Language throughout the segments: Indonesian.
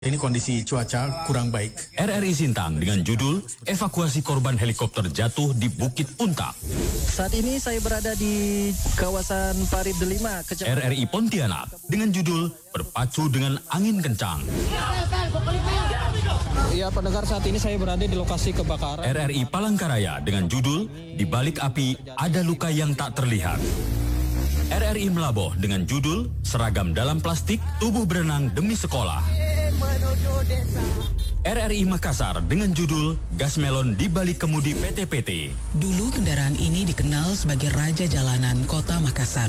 Ini kondisi cuaca kurang baik. RRI Sintang dengan judul Evakuasi Korban Helikopter Jatuh di Bukit Puntang. Saat ini saya berada di kawasan Parit Delima, RRI Pontianak dengan judul Berpacu dengan Angin Kencang. Ya, pendengar, saat ini saya berada di lokasi kebakaran. RRI Palangkaraya dengan judul Di Balik Api Ada Luka Yang Tak Terlihat. RRI Melaboh dengan judul Seragam Dalam Plastik, Tubuh Berenang Demi Sekolah. RRI Makassar dengan judul Gas Melon di Balik Kemudi PT-PT. Dulu kendaraan ini dikenal sebagai raja jalanan kota Makassar.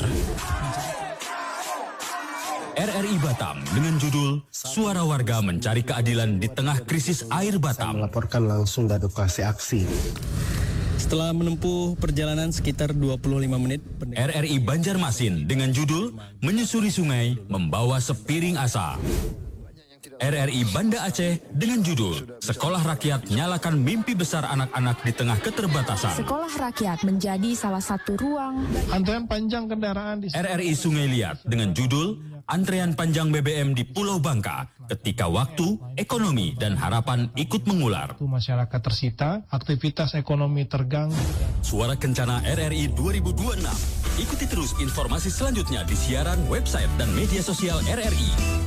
RRI Batam dengan judul Suara Warga Mencari Keadilan di Tengah Krisis Air Batam. Melaporkan langsung dari lokasi aksi. Setelah menempuh perjalanan sekitar 25 menit. RRI Banjarmasin dengan judul Menyusuri Sungai Membawa Sepiring Asa. RRI Banda Aceh dengan judul Sekolah Rakyat Nyalakan Mimpi Besar Anak-anak di Tengah Keterbatasan. Sekolah rakyat menjadi salah satu ruang. Antrean panjang kendaraan di RRI Sungai Liat dengan judul Antrean Panjang BBM di Pulau Bangka ketika waktu, ekonomi, dan harapan ikut mengular. Masyarakat tersita, aktivitas ekonomi terganggu. Suara Kencana RRI 2026. Ikuti terus informasi selanjutnya di siaran, website, dan media sosial RRI.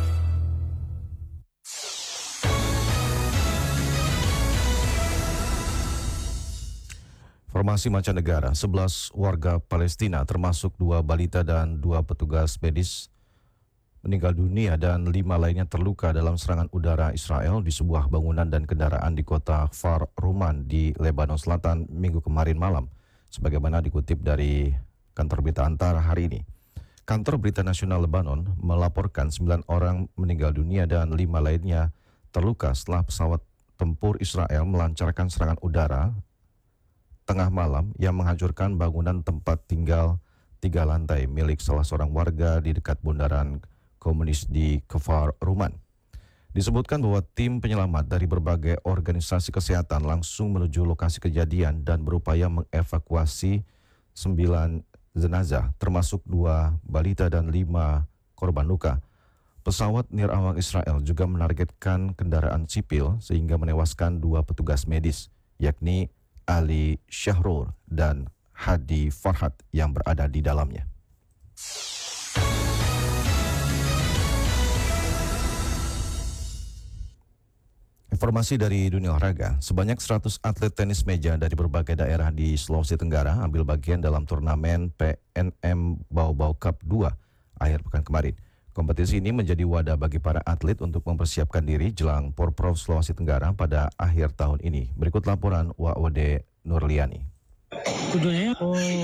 Informasi mancanegara, 11 warga Palestina termasuk 2 balita dan 2 petugas medis meninggal dunia dan 5 lainnya terluka dalam serangan udara Israel di sebuah bangunan dan kendaraan di kota Kfar Ruman di Lebanon Selatan minggu kemarin malam, sebagaimana dikutip dari kantor berita Antara hari ini. Kantor Berita Nasional Lebanon melaporkan 9 orang meninggal dunia dan 5 lainnya terluka setelah pesawat tempur Israel melancarkan serangan udara tengah malam yang menghancurkan bangunan tempat tinggal 3 lantai milik salah seorang warga di dekat bundaran komunis di Kfar Ruman. Disebutkan bahwa tim penyelamat dari berbagai organisasi kesehatan langsung menuju lokasi kejadian dan berupaya mengevakuasi 9 jenazah, termasuk 2 balita dan 5 korban luka. Pesawat nirawak Israel juga menargetkan kendaraan sipil sehingga menewaskan 2 petugas medis, yakni Ali Syahrur dan Hadi Farhat yang berada di dalamnya. Informasi dari dunia olahraga, sebanyak 100 atlet tenis meja dari berbagai daerah di Sulawesi Tenggara ambil bagian dalam turnamen PNM Bau-Bau Cup 2 akhir pekan kemarin. Kompetisi ini menjadi wadah bagi para atlet untuk mempersiapkan diri jelang Porprov Sulawesi Tenggara pada akhir tahun ini. Berikut laporan Wa'ode Nurliani. Tujuannya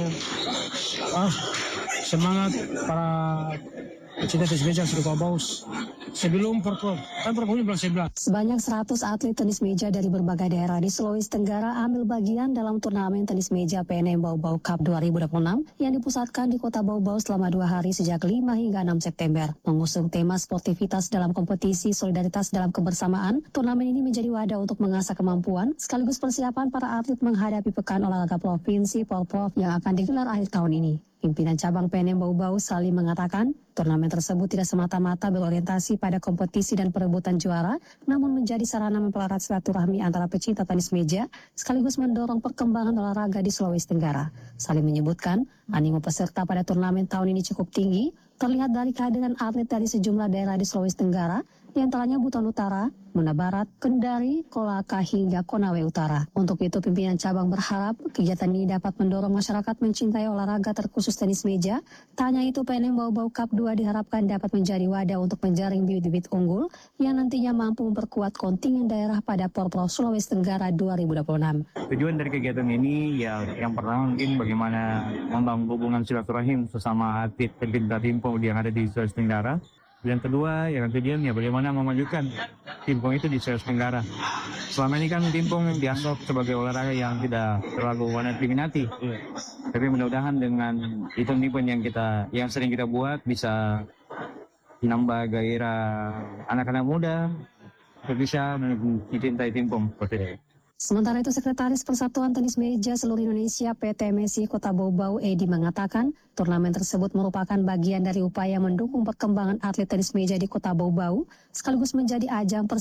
semangat para pecinta tenis meja sudah bagus sebelum Porprov, kan Porprovnya bulan 11. Sebanyak 100 atlet tenis meja dari berbagai daerah di Sulawesi Tenggara ambil bagian dalam turnamen tenis meja PNM Bau-Bau Cup 2026 yang dipusatkan di kota Bau-Bau selama 2 hari sejak 5 hingga 6 September. Mengusung tema sportivitas dalam kompetisi, solidaritas dalam kebersamaan, turnamen ini menjadi wadah untuk mengasah kemampuan sekaligus persiapan para atlet menghadapi Pekan Olahraga Provinsi Porprov yang akan digelar akhir tahun ini. Pimpinan cabang PNM Bau-Bau Salim mengatakan, turnamen tersebut tidak semata-mata berorientasi pada kompetisi dan perebutan juara, namun menjadi sarana mempererat silaturahmi antara pecinta tenis meja, sekaligus mendorong perkembangan olahraga di Sulawesi Tenggara. Salim menyebutkan, animo peserta pada turnamen tahun ini cukup tinggi, terlihat dari kehadiran atlet dari sejumlah daerah di Sulawesi Tenggara, di antaranya Buton Utara, Muna Barat, Kendari, Kolaka, hingga Konawe Utara. Untuk itu, pimpinan cabang berharap kegiatan ini dapat mendorong masyarakat mencintai olahraga terkhusus tenis meja. Tak hanya itu, PNM Bau-Bau Cup 2 diharapkan dapat menjadi wadah untuk menjaring bibit-bibit unggul yang nantinya mampu memperkuat kontingen daerah pada Porprov Sulawesi Tenggara 2026. Tujuan dari kegiatan ini yang pertama mungkin bagaimana membangun hubungan silaturahim sesama atlet pecinta timpong yang ada di Sulawesi Tenggara. Yang kedua, yang tujuannya bagaimana memajukan timpong itu di Sulawesi Tenggara. Selama ini kan timpong dianggap sebagai olahraga yang tidak terlalu diminati. Tapi mudah-mudahan dengan event-event yang sering kita buat bisa menambah gairah anak-anak muda untuk bisa mencintai timpong. Sementara itu, Sekretaris Persatuan Tenis Meja Seluruh Indonesia PT MESI Kota Bau-Bau Edi mengatakan turnamen tersebut merupakan bagian dari upaya mendukung perkembangan atlet tenis meja di Kota Bau-Bau sekaligus menjadi ajang